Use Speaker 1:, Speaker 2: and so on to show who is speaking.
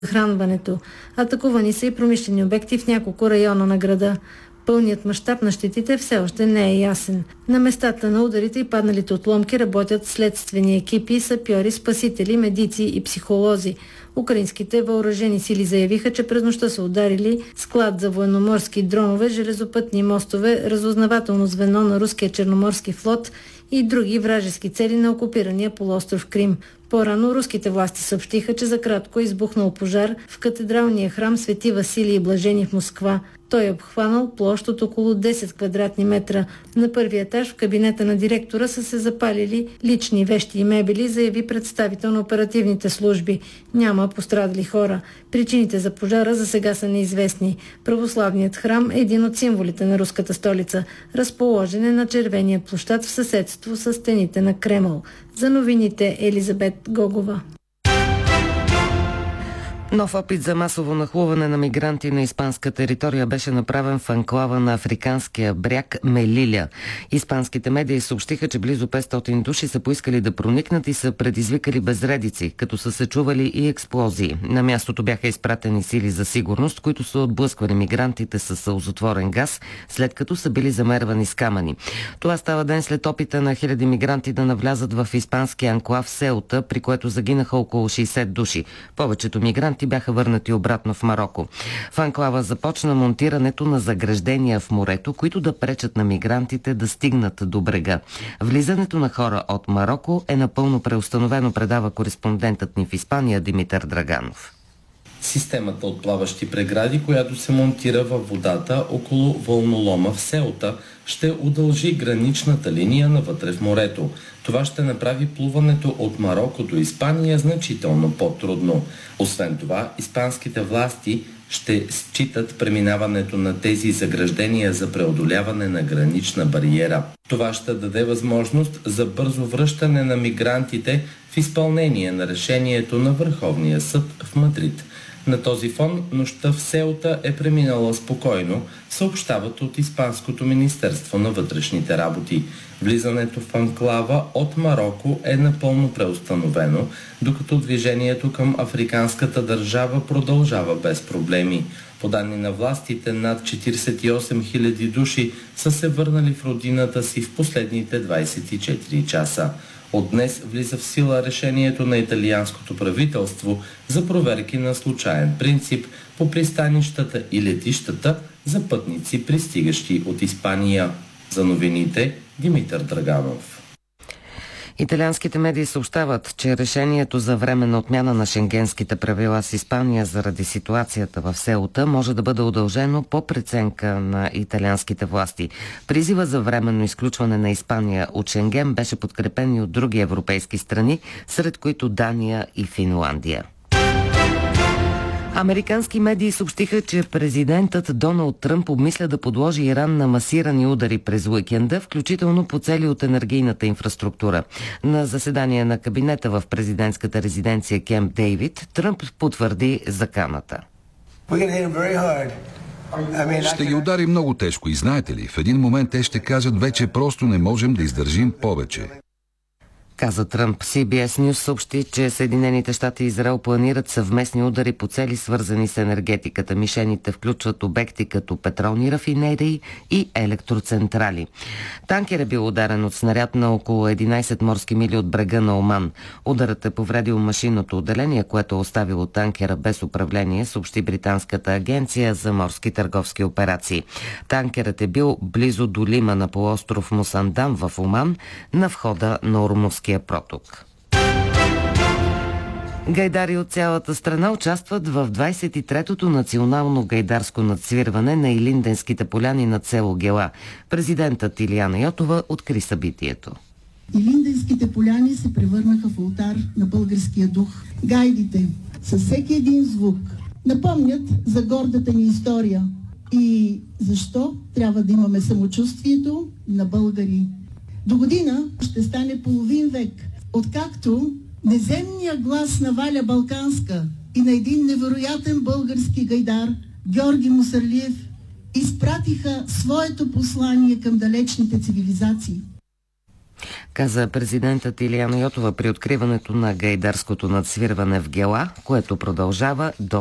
Speaker 1: захранването. Атакувани са и промишлени обекти в няколко района на града. Пълният мащаб на щетите все още не е ясен. На местата на ударите и падналите отломки работят следствени екипи, сапьори, спасители, медици и психолози. Украинските въоръжени сили заявиха, че през нощта са ударили склад за военноморски дронове, железопътни мостове, разузнавателно звено на руския черноморски флот и други вражески цели на окупирания полуостров Крим. По-рано руските власти съобщиха, че за кратко е избухнал пожар в катедралния храм Свети Василий и Блажени в Москва. Той е обхванал площ от около 10 квадратни метра. На първия етаж в кабинета на директора са се запалили лични вещи и мебели, заяви представител на оперативните служби. Няма пострадали хора. Причините за пожара за сега са неизвестни. Православният храм е един от символите на руската столица. Разположен е на червения площад в съседство с стените на Кремъл. За новините Елизабет Гогова.
Speaker 2: Нов опит за масово нахлуване на мигранти на испанска територия беше направен в анклава на африканския бряг Мелиля. Испанските медии съобщиха, че близо 500 души са поискали да проникнат и са предизвикали безредици, като са се чували и експлозии. На мястото бяха изпратени сили за сигурност, които са отблъсквали мигрантите с сълзотворен газ, след като са били замервани с камъни. Това става ден след опита на хиляди мигранти да навлязат в испанския анклав Сеута, при което загинаха около 60 души. Повечето мигранти бяха върнати обратно в Мароко. В анклава започна монтирането на заграждения в морето, които да пречат на мигрантите да стигнат до брега. Влизането на хора от Мароко е напълно преустановено, предава кореспондентът ни в Испания Димитър Драганов.
Speaker 3: Системата от плаващи прегради, която се монтира във водата около вълнолома в Сеута, ще удължи граничната линия навътре в морето. Това ще направи плуването от Мароко до Испания значително по-трудно. Освен това, испанските власти ще считат преминаването на тези заграждения за преодоляване на гранична бариера. Това ще даде възможност за бързо връщане на мигрантите в изпълнение на решението на Върховния съд в Мадрид. На този фон нощта в Сеута е преминала спокойно, съобщават от Испанското министерство на вътрешните работи. Влизането в анклава от Мароко е напълно преустановено, докато движението към африканската държава продължава без проблеми. По данни на властите, над 48 000 души са се върнали в родината си в последните 24 часа. От днес влиза в сила решението на италианското правителство за проверки на случаен принцип по пристанищата и летищата за пътници, пристигащи от Испания. За новините Димитър Драганов.
Speaker 2: Италианските медии съобщават, че решението за временна отмяна на шенгенските правила с Испания заради ситуацията в Сеута може да бъде удължено по преценка на италианските власти. Призива за временно изключване на Испания от Шенген беше подкрепен и от други европейски страни, сред които Дания и Финландия. Американски медии съобщиха, че президентът Доналд Тръмп обмисля да подложи Иран на масирани удари през уикенда, включително по цели от енергийната инфраструктура. На заседание на кабинета в президентската резиденция Кемп Дейвид, Тръмп потвърди заканата.
Speaker 4: Ще ги удари много тежко и знаете ли, в един момент те ще кажат, вече просто не можем да издържим повече.
Speaker 2: Каза Тръмп. CBS News съобщи, че Съединените щати и Израел планират съвместни удари по цели, свързани с енергетиката. Мишените включват обекти като петролни рафинерии и електроцентрали. Танкер е бил ударен от снаряд на около 11 морски мили от брега на Оман. Ударът е повредил машинното отделение, което е оставило танкера без управление, съобщи британската агенция за морски търговски операции. Танкерът е бил близо до Лима на полуостров Мусандан в Оман, на входа на Ормузския проток. Гайдари от цялата страна участват в 23-то национално гайдарско надсвирване на Илинденските поляни над село Гела. Президентът Илияна Йотова откри събитието.
Speaker 5: Илинденските поляни се превърнаха в олтар на българския дух. Гайдите със всеки един звук напомнят за гордата ни история и защо трябва да имаме самочувствието на българи. До година ще стане половин век, откакто неземният глас на Валя Балканска и на един невероятен български гайдар, Георги Мусарлиев, изпратиха своето послание към далечните цивилизации.
Speaker 2: каза президентът Илияна Йотова при откриването на гайдарското надсвирване в Гела, което продължава до